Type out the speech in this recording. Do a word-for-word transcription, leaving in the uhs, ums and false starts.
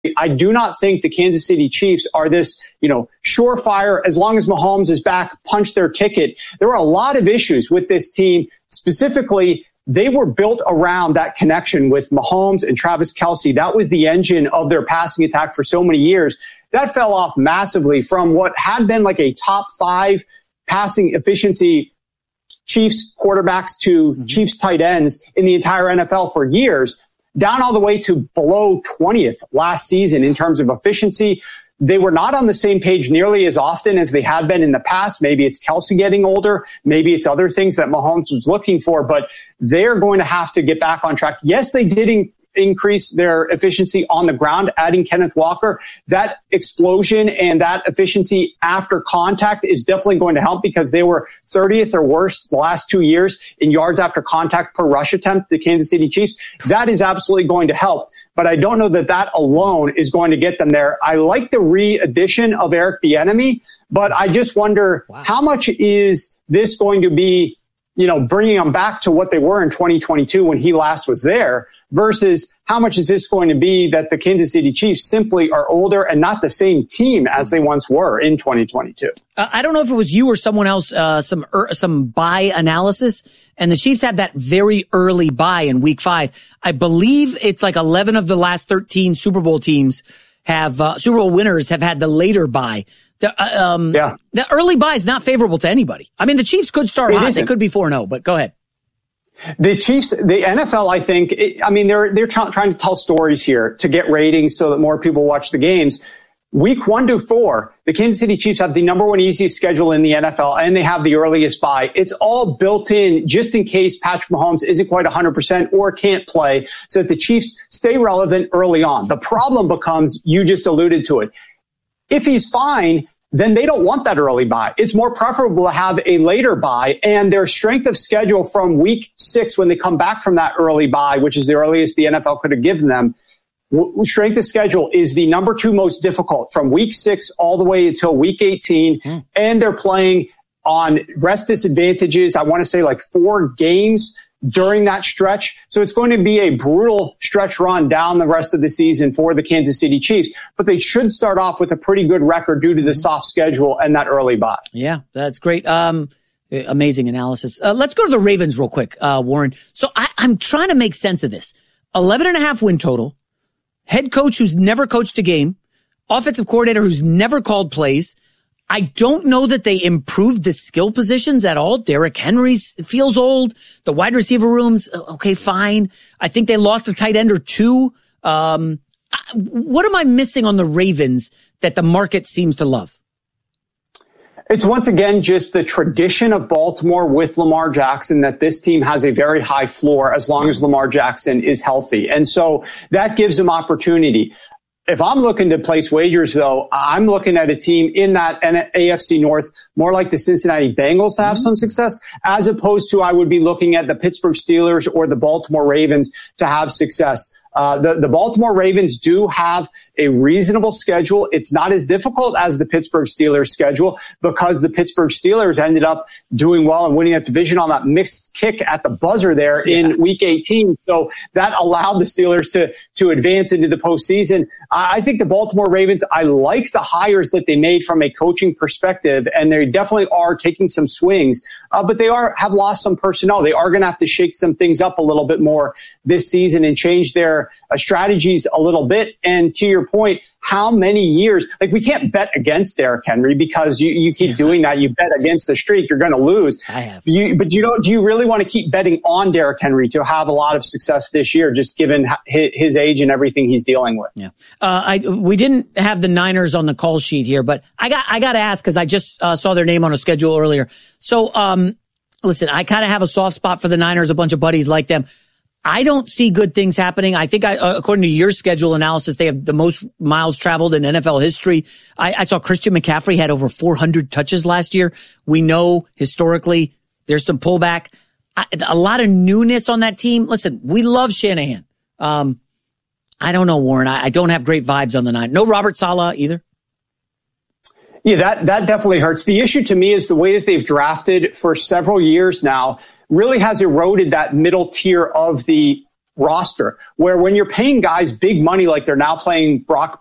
I do not think the Kansas City Chiefs are this, you know, surefire, as long as Mahomes is back, punch their ticket. There were a lot of issues with this team. Specifically, they were built around that connection with Mahomes and Travis Kelce. That was the engine of their passing attack for so many years. That fell off massively from what had been like a top five passing efficiency Chiefs quarterbacks to mm-hmm. Chiefs tight ends in the entire N F L for years, down all the way to below twentieth last season in terms of efficiency. They were not on the same page nearly as often as they had been in the past. Maybe it's Kelce getting older. Maybe it's other things that Mahomes was looking for, but they're going to have to get back on track. Yes, they did in- increase their efficiency on the ground, adding Kenneth Walker. That explosion and that efficiency after contact is definitely going to help, because they were thirtieth or worse the last two years in yards after contact per rush attempt, the Kansas City Chiefs. That is absolutely going to help. But I don't know that that alone is going to get them there. I like the re-addition of Eric Bieniemy, but I just wonder wow. how much is this going to be, you know, bringing them back to what they were in twenty twenty-two when he last was there, versus how much is this going to be that the Kansas City Chiefs simply are older and not the same team as they once were in twenty twenty-two. Uh, I don't know if it was you or someone else, uh, some er, some bye analysis, and the Chiefs have that very early bye in week five. I believe it's like eleven of the last thirteen Super Bowl teams have, uh, Super Bowl winners have had the later bye. The, uh, um, yeah. the early bye is not favorable to anybody. I mean, the Chiefs could start hot. They could be four and oh, but go ahead. The Chiefs, the N F L, I think, I mean, they're, they're trying to tell stories here to get ratings so that more people watch the games. Week one to four, the Kansas City Chiefs have the number one easiest schedule in the N F L, and they have the earliest bye. It's all built in just in case Patrick Mahomes isn't quite one hundred percent or can't play, so that the Chiefs stay relevant early on. The problem becomes, you just alluded to it. If he's fine, then they don't want that early bye. It's more preferable to have a later bye, and their strength of schedule from week six, when they come back from that early bye, which is the earliest the N F L could have given them, strength of schedule is the number two most difficult from week six all the way until week eighteen. Mm. And they're playing on rest disadvantages. I want to say like four games during that stretch. So it's going to be a brutal stretch run down the rest of the season for the Kansas City Chiefs, but they should start off with a pretty good record due to the soft schedule and that early bye. Yeah, that's great. Um, amazing analysis. Uh, let's go to the Ravens real quick, uh, Warren. So I, I'm trying to make sense of this. eleven and a half win total, head coach who's never coached a game, offensive coordinator who's never called plays. I don't know that they improved the skill positions at all. Derrick Henry feels old. The wide receiver room's okay, fine. I think they lost a tight end or two. Um, what am I missing on the Ravens that the market seems to love? It's once again just the tradition of Baltimore with Lamar Jackson, that this team has a very high floor as long as Lamar Jackson is healthy. And so that gives them opportunity. If I'm looking to place wagers, though, I'm looking at a team in that A F C North, more like the Cincinnati Bengals to have mm-hmm. some success, as opposed to I would be looking at the Pittsburgh Steelers or the Baltimore Ravens to have success. Uh, the, the Baltimore Ravens do have a reasonable schedule. It's not as difficult as the Pittsburgh Steelers schedule, because the Pittsburgh Steelers ended up doing well and winning that division on that missed kick at the buzzer there yeah. in week eighteen. So that allowed the Steelers to, to advance into the postseason. I think the Baltimore Ravens, I like the hires that they made from a coaching perspective, and they definitely are taking some swings, uh, but they are, have lost some personnel. They are going to have to shake some things up a little bit more this season and change their uh, strategies a little bit. And to your point, how many years, like we can't bet against Derrick Henry because you, you keep doing that. You bet against the streak, you're going to lose. I have. You, but you don't, do you really want to keep betting on Derrick Henry to have a lot of success this year, just given his age and everything he's dealing with? Yeah. Uh, I, we didn't have the Niners on the call sheet here, but I got, I got to ask, cause I just uh, saw their name on a schedule earlier. So, um, listen, I kind of have a soft spot for the Niners. A bunch of buddies like them. I don't see good things happening. I think, I, uh, according to your schedule analysis, they have the most miles traveled in N F L history. I, I saw Christian McCaffrey had over four hundred touches last year. We know historically there's some pullback. I, a lot of newness on that team. Listen, we love Shanahan. Um, I don't know, Warren. I, I don't have great vibes on the nine. No Robert Saleh either. Yeah, that, that definitely hurts. The issue to me is the way that they've drafted for several years now really has eroded that middle tier of the roster, where when you're paying guys big money like they're now playing Brock